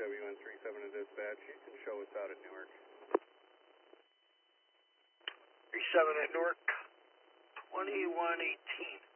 WN37 to dispatch. You can show us out at Newark. 37 at Newark, 2118.